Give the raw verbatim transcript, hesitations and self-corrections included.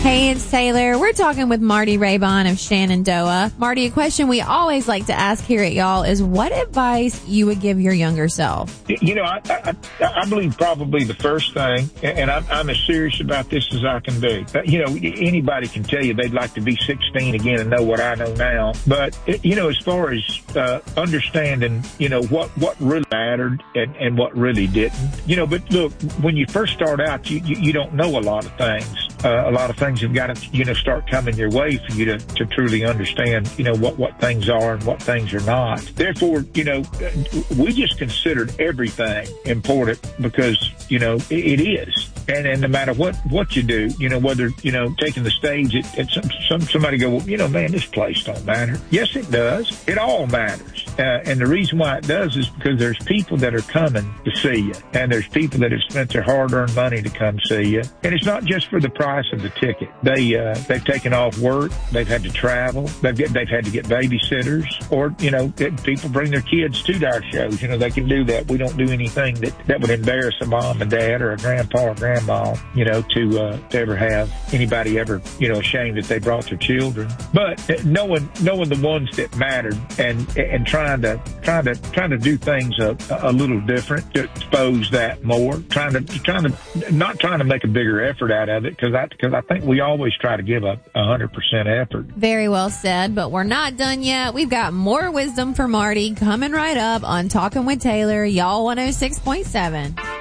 Hey, it's Taylor. We're talking with Marty Raybon of Shenandoah. Marty, a question we always like to ask here at Y'all is what advice you would give your younger self? You know, I, I, I believe probably the first thing, and I'm, I'm as serious about this as I can be. You know, anybody can tell you they'd like to be sixteen again and know what I know now. But, you know, as far as uh, understanding, you know, what, what really mattered and, and what really didn't. You know, but look, when you first start out, you, you, you don't know a lot of things. Uh, a lot of things have got to, you know, start coming your way for you to, to truly understand, you know, what, what things are and what things are not. Therefore, you know, we just considered everything important because, you know, it, it is. And, and no matter what, what you do, you know, whether, you know, taking the stage, it, it, some, some, somebody go, well, you know, man, this place don't matter. Yes, it does. It all matters. Uh, and the reason why it does is because there's people that are coming to see you. And there's people that have spent their hard-earned money to come see you. And it's not just for the price of the ticket. They, uh, they've taken off work. They've had to travel. They've get, they've had to get babysitters. Or, you know, people bring their kids to our shows. You know, they can do that. We don't do anything that, that would embarrass a mom and dad or a grandpa or grandma, you know, to, uh, to ever have anybody ever, you know, ashamed that they brought their children. But knowing, knowing the ones that mattered and, and trying to, trying to, trying to do things a, a little different to expose that more, trying to, trying to, not trying to make a bigger effort out of it because I, because I think we always try to give a a hundred percent effort. Very well said, but we're not done yet. We've got more wisdom for Marty coming right up on Talking with Taylor, Y'all one oh six point seven.